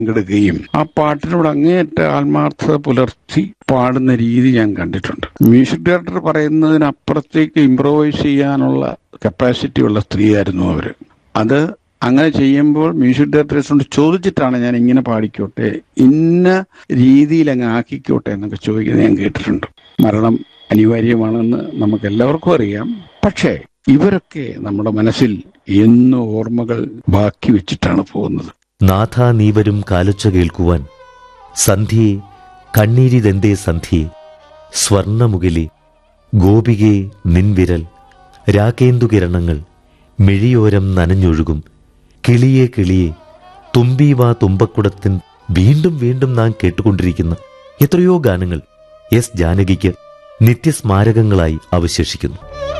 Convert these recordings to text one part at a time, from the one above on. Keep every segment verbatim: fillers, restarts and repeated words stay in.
പങ്കെടുക്കുകയും ആ പാട്ടിനോട് അങ്ങേയറ്റ ആത്മാർത്ഥത പുലർത്തി പാടുന്ന രീതി ഞാൻ കണ്ടിട്ടുണ്ട്. മ്യൂസിക് ഡയറക്ടർ പറയുന്നതിനപ്പുറത്തേക്ക് ഇംപ്രവൈസ് ചെയ്യാനുള്ള കപ്പാസിറ്റി ഉള്ള സ്ത്രീയായിരുന്നു അവര്. അത് അങ്ങനെ ചെയ്യുമ്പോൾ മ്യൂസിക് ഡയറക്ടേഴ്സിനോട് ചോദിച്ചിട്ടാണ് ഞാൻ ഇങ്ങനെ പാടിക്കോട്ടെ, ഇന്ന രീതിയിൽ അങ്ങ് ആക്കിക്കോട്ടെ എന്നൊക്കെ ചോദിക്കുന്നത് ഞാൻ കേട്ടിട്ടുണ്ട്. മരണം അനിവാര്യമാണെന്ന് നമുക്ക് എല്ലാവർക്കും അറിയാം. പക്ഷേ ഇവരൊക്കെ നമ്മുടെ മനസ്സിൽ എന്നും ഓർമ്മകൾ ബാക്കി വെച്ചിട്ടാണ് പോകുന്നത്. നാഥ നീവരും കാലൊച്ച കേൾക്കുവാൻ, സന്ധ്യയെ കണ്ണീരിതെന്തേ സന്ധ്യയെ, സ്വർണമുകിലി ഗോപികേ നിൻവിരൽ, രാകേന്ദുകിരണങ്ങൾ മിഴിയോരം നനഞ്ഞൊഴുകും, കിളിയെ കിളിയെ തുമ്പീവാ തുമ്പക്കുടത്തിൻ, വീണ്ടും വീണ്ടും നാം കേട്ടുകൊണ്ടിരിക്കുന്ന എത്രയോ ഗാനങ്ങൾ എസ് ജാനകിക്ക് നിത്യസ്മാരകങ്ങളായി അവശേഷിക്കുന്നു.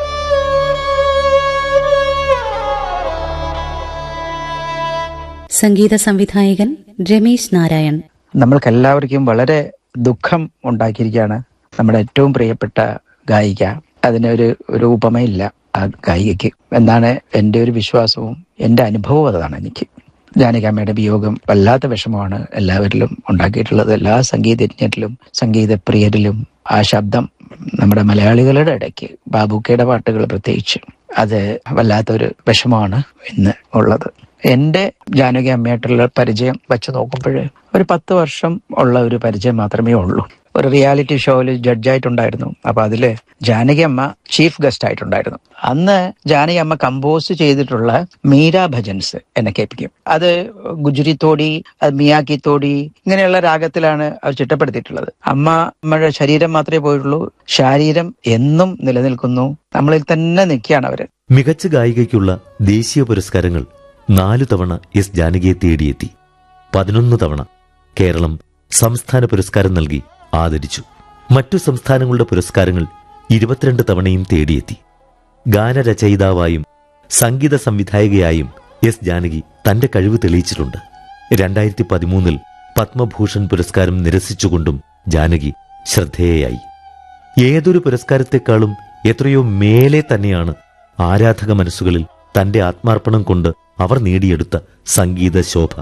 സംഗീത സംവിധായകൻ രമേശ് നാരായൺ. നമ്മൾക്കെല്ലാവർക്കും വളരെ ദുഃഖം ഉണ്ടാക്കിയിരിക്കുകയാണ് നമ്മുടെ ഏറ്റവും പ്രിയപ്പെട്ട ഗായിക. അതിനൊരു ഒരു ഉപമയില്ല ആ ഗായികയ്ക്ക് എന്നാണ് എൻ്റെ ഒരു വിശ്വാസവും എൻ്റെ അനുഭവവും. അതാണ് എനിക്ക് ജാനകിയമ്മയുടെ വിയോഗം വല്ലാത്ത വിഷമമാണ് എല്ലാവരിലും ഉണ്ടാക്കിയിട്ടുള്ളത്, എല്ലാ സംഗീതജ്ഞരിലും സംഗീതപ്രിയരിലും. ആ ശബ്ദം നമ്മുടെ മലയാളികളുടെ ഇടയ്ക്ക്, ബാബുക്കയുടെ പാട്ടുകൾ പ്രത്യേകിച്ച്, അത് വല്ലാത്തൊരു വിഷമമാണ് ഇന്ന് ഉള്ളത്. എന്റെ ജാനകി അമ്മയായിട്ടുള്ള പരിചയം വെച്ച് നോക്കുമ്പോൾ ഒരു പത്ത് വർഷം ഉള്ള ഒരു പരിചയം മാത്രമേ ഉള്ളൂ. ഒരു റിയാലിറ്റി ഷോയിൽ ജഡ്ജായിട്ടുണ്ടായിരുന്നു. അപ്പൊ അതില് ജാനകി അമ്മ ചീഫ് ഗസ്റ്റ് ആയിട്ടുണ്ടായിരുന്നു. അന്ന് ജാനകി അമ്മ കമ്പോസ് ചെയ്തിട്ടുള്ള മീരാ ഭജൻസ് എന്നെ കേൾപ്പിക്കും. അത് ഗുജറി തോടി, അത് മിയാക്കി തോടി, ഇങ്ങനെയുള്ള രാഗത്തിലാണ് അവർ ചിട്ടപ്പെടുത്തിയിട്ടുള്ളത്. അമ്മ അമ്മയുടെ ശരീരം മാത്രമേ പോയിട്ടുള്ളൂ, ശാരീരം എന്നും നിലനിൽക്കുന്നു. നമ്മളിൽ തന്നെ നിൽക്കുകയാണ് അവര്. മികച്ച ഗായികയ്ക്കുള്ള ദേശീയ പുരസ്കാരങ്ങൾ നാലു തവണ എസ് ജാനകിയെ തേടിയെത്തി. പതിനൊന്ന് തവണ കേരളം സംസ്ഥാന പുരസ്കാരം നൽകി ആദരിച്ചു. മറ്റു സംസ്ഥാനങ്ങളുടെ പുരസ്കാരങ്ങൾ ഇരുപത്തിരണ്ട് തവണയും തേടിയെത്തി. ഗാനരചയിതാവായും സംഗീത സംവിധായകയായും എസ് ജാനകി തന്റെ കഴിവ് തെളിയിച്ചിട്ടുണ്ട്. രണ്ടായിരത്തി പതിമൂന്നിൽ പത്മഭൂഷൺ പുരസ്കാരം നിരസിച്ചുകൊണ്ടും ജാനകി ശ്രദ്ധേയയായി. ഏതൊരു പുരസ്കാരത്തെക്കാളും എത്രയോ മേലെ തന്നെയാണ് ആരാധക മനസ്സുകളിൽ തന്റെ ആത്മാർപ്പണം കൊണ്ട് അവർ നേടിയെടുത്ത സംഗീത ശോഭ.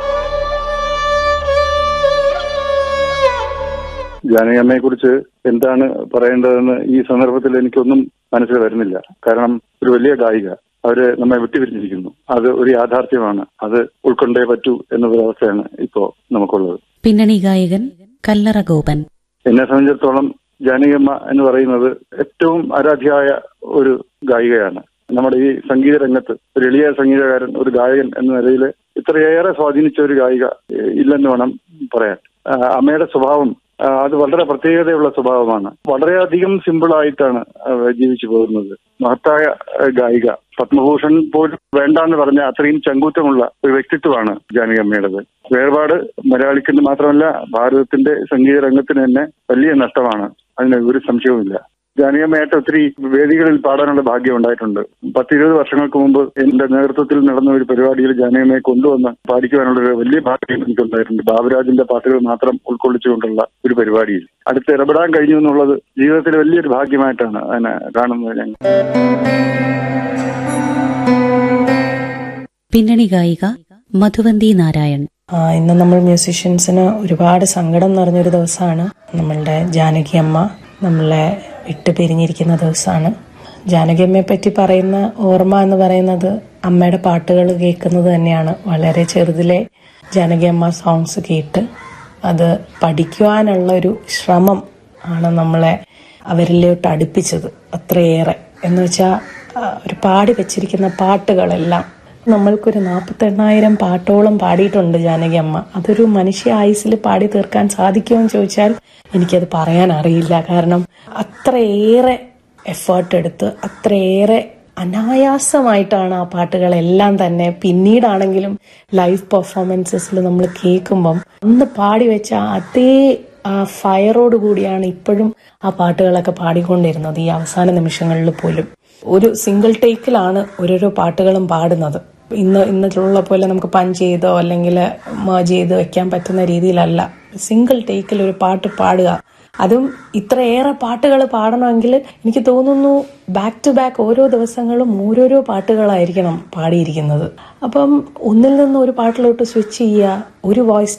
ജാനകിയമ്മയെ കുറിച്ച് എന്താണ് പറയേണ്ടതെന്ന് ഈ സന്ദർഭത്തിൽ എനിക്കൊന്നും മനസ്സിൽ വരുന്നില്ല. കാരണം ഒരു വലിയ ഗായിക, അവര് നമ്മെ വിട്ടുപിരിഞ്ഞിരിക്കുന്നു. അത് ഒരു യാഥാർത്ഥ്യമാണ്. അത് ഉൾക്കൊണ്ടേ പറ്റൂ എന്നൊരവസ്ഥയാണ് ഇപ്പോ നമുക്കുള്ളത്. പിന്നണി ഗായകൻ കല്ലറ ഗോപൻ. എന്നെ സംബന്ധിച്ചിടത്തോളം ജാനകിയമ്മ എന്ന് പറയുന്നത് ഏറ്റവും ആരാധ്യയായ ഒരു ഗായികയാണ്. നമ്മുടെ ഈ സംഗീത രംഗത്ത് ഒരു എളിയ സംഗീതകാരൻ, ഒരു ഗായകൻ എന്ന നിലയിൽ ഇത്രയേറെ സ്വാധീനിച്ച ഒരു ഗായിക ഇല്ലെന്ന് വേണം പറയാൻ. അമ്മയുടെ സ്വഭാവം അത് വളരെ പ്രത്യേകതയുള്ള സ്വഭാവമാണ്. വളരെയധികം സിമ്പിളായിട്ടാണ് ജീവിച്ചു പോകുന്നത്. മഹത്തായ ഗായിക. പത്മഭൂഷൺ പോലും വേണ്ടാന്ന് പറഞ്ഞ അത്രയും ചങ്കൂറ്റമുള്ള ഒരു വ്യക്തിത്വമാണ് ജാനകിയമ്മയുടേത്. വേർപാട് മലയാളിക്ക് മാത്രമല്ല ഭാരതത്തിന്റെ സംഗീത രംഗത്തിന് തന്നെ വലിയ നഷ്ടമാണ്. അതിന് ഒരു സംശയവുമില്ല. ജാനകിയമ്മയായിട്ട് ഒത്തിരി വേദികളിൽ പാടാനുള്ള ഭാഗ്യം ഉണ്ടായിട്ടുണ്ട്. പത്തിരുപത് വർഷങ്ങൾക്ക് മുമ്പ് എന്റെ നേതൃത്വത്തിൽ നടന്ന ഒരു പരിപാടിയിൽ ജാനകിയമ്മയെ കൊണ്ടുവന്ന് പാടിക്കുവാനുള്ള ഒരു വലിയ ഭാഗ്യം എനിക്കുണ്ടായിട്ടുണ്ട്. ബാബുരാജിന്റെ പാട്ടുകൾ മാത്രം ഉൾക്കൊള്ളിച്ചുകൊണ്ടുള്ള ഒരു പരിപാടിയിൽ അടുത്ത് ഇടപെടാൻ കഴിഞ്ഞു എന്നുള്ളത് ജീവിതത്തിൽ വലിയൊരു ഭാഗ്യമായിട്ടാണ് അതിനെ കാണുന്നത് ഞങ്ങൾ. പിന്നണി ഗായിക മധുവന്തി നാരായൺ. ഇന്ന് നമ്മൾ മ്യൂസീഷ്യൻസിന് ഒരുപാട് സങ്കടം നിറഞ്ഞൊരു ദിവസമാണ്. നമ്മളുടെ ജാനകിയമ്മ നമ്മളെ വിട്ടു പിരിഞ്ഞിരിക്കുന്ന ദിവസമാണ്. ജാനകിയമ്മയെ പറ്റി പറയുന്ന ഓർമ്മ എന്ന് പറയുന്നത് അമ്മയുടെ പാട്ടുകൾ കേൾക്കുന്നത് തന്നെയാണ്. വളരെ ചെറുതിലെ ജാനകിയമ്മ സോങ്സ് കേട്ട് അത് പഠിക്കുവാനുള്ള ഒരു ശ്രമം ആണ് നമ്മളെ അവരിലോട്ട് അടുപ്പിച്ചത്. അത്രയേറെ എന്ന് വെച്ചാൽ ഒരു പാടി വെച്ചിരിക്കുന്ന പാട്ടുകളെല്ലാം നമ്മൾക്കൊരു നാൽപ്പത്തെണ്ണായിരം പാട്ടോളം പാടിയിട്ടുണ്ട് ജാനകിയമ്മ. അതൊരു മനുഷ്യ ആയുസ്സിൽ പാടി തീർക്കാൻ സാധിക്കുമെന്ന് ചോദിച്ചാൽ എനിക്കത് പറയാൻ അറിയില്ല. കാരണം അത്രയേറെ എഫേർട്ട് എടുത്ത് അത്രയേറെ അനായാസമായിട്ടാണ് ആ പാട്ടുകളെല്ലാം തന്നെ പിന്നീടാണെങ്കിലും ലൈവ് പെർഫോമൻസസിൽ നമ്മൾ കേൾക്കുമ്പം അന്ന് പാടി വെച്ച അതേ ആ ഫയറോട് കൂടിയാണ് ഇപ്പോഴും ആ പാട്ടുകളൊക്കെ പാടിക്കൊണ്ടിരുന്നത്. ഈ അവസാന നിമിഷങ്ങളിൽ പോലും ഒരു സിംഗിൾ ടേക്കിലാണ് ഓരോരോ പാട്ടുകളും പാടുന്നത്. ഇന്ന് ഇന്നത്തുള്ള പോലെ നമുക്ക് പഞ്ച് ചെയ്തോ അല്ലെങ്കിൽ മേജ് ചെയ്ത് വെക്കാൻ പറ്റുന്ന രീതിയിലല്ല. സിംഗിൾ ടേക്കിൽ ഒരു പാട്ട് പാടുക, അതും ഇത്രയേറെ പാട്ടുകൾ പാടണമെങ്കിൽ എനിക്ക് തോന്നുന്നു ബാക്ക് ടു ബാക്ക് ഓരോ ദിവസങ്ങളും ഓരോരോ പാട്ടുകളായിരിക്കണം പാടിയിരിക്കുന്നത്. അപ്പം ഒന്നിൽ നിന്ന് ഒരു പാട്ടിലോട്ട് സ്വിച്ച് ചെയ്യുക, ഒരു വോയിസ്